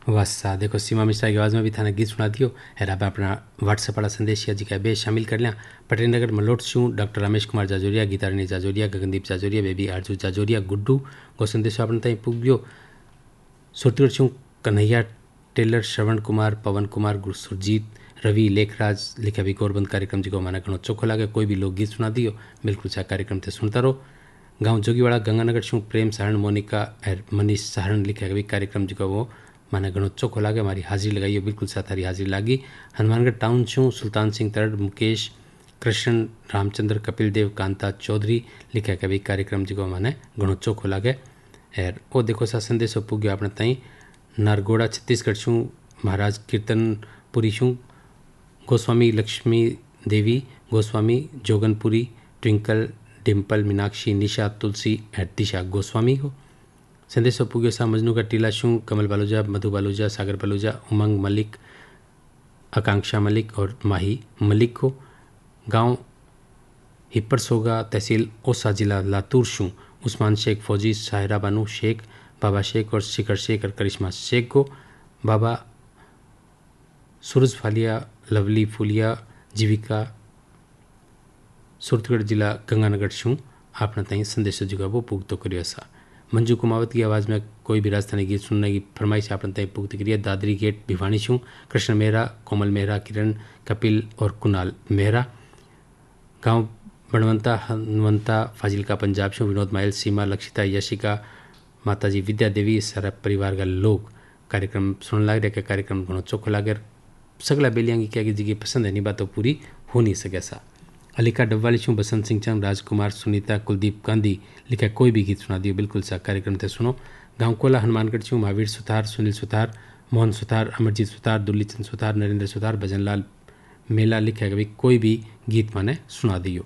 वाह देखो सीमा मिश्रा की आवाज़ में भी थाने गीत सुना दियो। है आप अपना व्हाट्सएप वाला संदेश या जी बे शामिल कर लिया। पटेलनगर मलोट छूँ डॉक्टर रमेश कुमार जाजोरिया, गीतारानी जाजोरिया, गगनदीप जाजोरिया, बेबी आरजू जाजोरिया, गुड्डू को संदेश अपने ताई पुग्यो। सुरतीगढ़ छूँ कन्हैया टेलर, श्रवण कुमार, पवन कुमार, सुरजीत, रवि, लेखराज लिखा भी गौरबंद कार्यक्रम जी को माना घणो चोखो लागे। कोई भी लोग गीत सुना दियो। बिल्कुल छा कार्यक्रम थे सुनता रहो। गाँव जोगीवाड़ा गंगानगर छूँ प्रेम सहारण, मोनिका और मनीष सहारण लिखा भी कार्यक्रम जी को वो माने घणो चोखो लागे। हमारी हाजिरी लगाई बिल्कुल साथ थारी हाजिरी लागी। हनुमानगढ़ टाउन छूँ सुल्तान सिंह तरड़, मुकेश, कृष्ण, रामचंद्र, कपिल देव, कांता चौधरी लिखा के भी कार्यक्रम जी को माने घणो चोखो लागे। और वो देखो सा संदेश पुग्यो अपने ताई नारगोड़ा छत्तीसगढ़ छूँ महाराज कीर्तनपुरी छूँ गोस्वामी लक्ष्मी देवी गोस्वामी, जोगनपुरी, ट्विंकल, डिम्पल, मीनाक्षी, निशा, तुलसी और दिशा गोस्वामी को संदेश पुग्यो सा मजनू का टीला शू, कमल बालूजा, मधु बालूजा, सागर बालूजा, उमंग मलिक, आकांक्षा मलिक और माही मलिक को। गांव हिप्परसोगा, तहसील ओसा, जिला लातूर शू उस्मान शेख, फौजी, साहिरा बानू शेख, बाबा शेख और शिखर शेख और करिश्मा शेख को। बाबा सूरज फालिया, लवली फूलिया, जीविका, सुरतगढ़ जिला गंगानगर शू आपने ताई संदेश जुगा वो पुगतो करियो सा। मंजू कुमावत की आवाज़ में कोई भी राजस्थानी गीत सुनने की फरमाइश आपने तय पुगत करिए। दादरी गेट भिवानी छूँ कृष्ण मेहरा, कोमल मेहरा, किरण, कपिल और कुणाल मेहरा। गांव बनवंता, हनवंता, फाजिलका पंजाब छूँ विनोद माइल, सीमा, लक्षिता, यशिका, माताजी विद्या देवी सारा परिवार का लोग कार्यक्रम सुन लाग रहे। कार्यक्रम घणो चोखो लागे। सगला बेलियां की क्या जी पसंद है नहीं बात तो पूरी हो नहीं सके सा। अलीका डब्वाली छूँ बसंत सिंह चंद, राजकुमार, सुनीता, कुलदीप गांधी लिखा कोई भी गीत सुना दियो। बिल्कुल सा कार्यक्रम थे सुनो। गाँव कोला हनुमानगढ़ छूँ महावीर सुथार, सुनील सुथार, मोहन सुथार, अमरजीत सुथार, दुल्लीचंद सुथार, नरेंद्र सुथार, भजनलाल मेला लिखा कभी कोई भी गीत माने सुना दियो।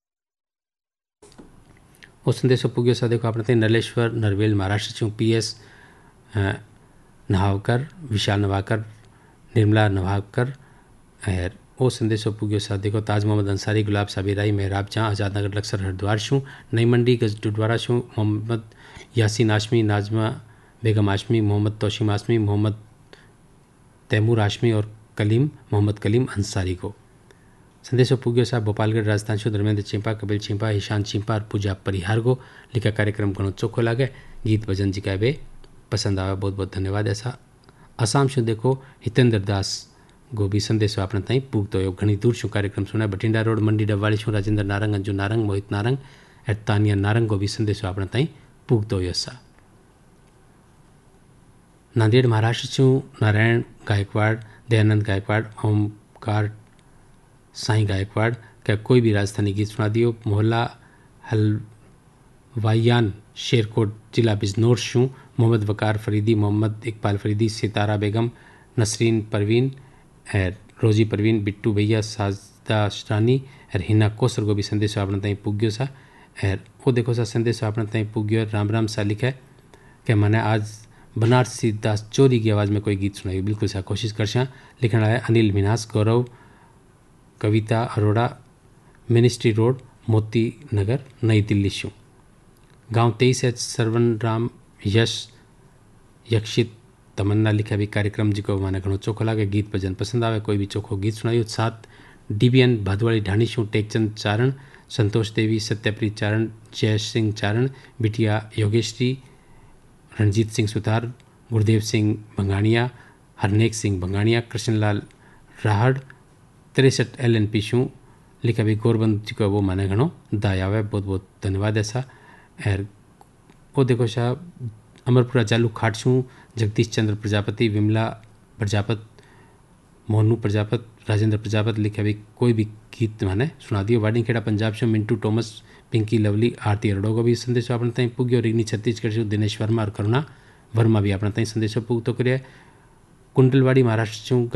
वो संदेश पुग्यो सा देखो अपने नलेश्वर नरवेल महाराष्ट्र छूँ PS नहावकर, विशाल नवाकर, निर्मला नवाकर। और वो संदेश पुग्यो सा देखो ताज मोहम्मद अंसारी, गुलाब साबिराई, मेहराब जहाँ, आज़ाद नगर लक्सर हरिद्वार शूँ, नई मंडी गज डुडवारा शूँ, मोहम्मद यासीन आशमी, नाजमा बेगम आशमी, मोहम्मद तोशीम आशमी, मोहम्मद तैमूर आशमी और कलीम मोहम्मद कलीम अंसारी को। संदेश पुग्यो सा भोपालगढ़ राजस्थान शो धर्मेंद्र चिंपा, कपिल चिंपा, ईशान चिंपा और पूजा परिहार को लिखा कार्यक्रम घणो चोखो लागे। गीत भजन जी का बे पसंद आवे। बहुत बहुत धन्यवाद। ऐसा असम शो देखो हितेंद्र दास गो भी संदेश अपने ताई पुगतो हो। घनी दूर शू कार्यक्रम सुना। बठिंडा रोड मंडी डब्वाली शू राजेंद्र नारंग, अंजू नारंग, मोहित नारंग और तानिया नारंग को भी संदेश अपने ताई पुगतो हो सा। नांदेड़ महाराष्ट्र शू नारायण गायकवाड़, दयानंद गायकवाड़, ओमकार साईं गायकवाड़ क्या कोई भी राजस्थानी गीत सुना दियो। मोहल्ला हलवायान, शेरकोट, जिला बिजनौर शू मोहम्मद वकार फरीदी, मोहम्मद इकबाल फरीदी, सितारा बेगम, नसरीन परवीन और रोजी परवीन, बिट्टू भैया, साजदा अशरानी और हिना कोसर को भी संदेश आपने ताई पुग्यो सा। और वो देखो सा संदेश आपने ताई पुग्यो। राम राम सा लिखा है कि मैंने आज बनारसी दास चोरी की आवाज़ में कोई गीत सुनाई। बिल्कुल सा कोशिश कर सा। लिखना है अनिल मिनास, गौरव, कविता अरोड़ा, मिनिस्ट्री रोड, मोती नगर, नई दिल्ली शू। गांव 23 सरवन राम, यश, यक्षित, तमन्ना लिखा भी कार्यक्रम जी को माने घणो चोखो लागे। गीत भजन पसंद आवे। कोई भी चोखो गीत सुनाइयो। 7 DBN भादवाड़ी ढाणी शू, टेकचंद चारण, संतोष देवी, सत्यप्रीत चारण, जय सिंह चारण, बिटिया योगेश्वरी, रणजीत सिंह सुतार, गुरदेव सिंह भंगाणिया, हरनेक सिंह भंगाणिया, कृष्णलाल राहड़, 63 LNP शू लिखा भी गौरबंद जी को वो माने घणो दाया हुआ। बहुत बहुत धन्यवाद। ऐसा और वो देखो शाह अमरपुरा जालू खाट शू जगदीश चंद्र प्रजापति, विमला प्रजापत, मोहनू प्रजापत, राजेंद्र प्रजापत लिखा भी कोई भी गीत माने सुना दियो। वाडिंगखेड़ा पंजाब शू मिंटू टोमस, पिंकी लवली, आरती अरोड़ो को भी संदेश अपने ताई पुग्यो। रिगनी छत्तीसगढ़ शू दिनेश वर्मा और करुणा वर्मा भी अपने ताई संदेश पुग तो करिए। कुंडलवाड़ी महाराष्ट्र शू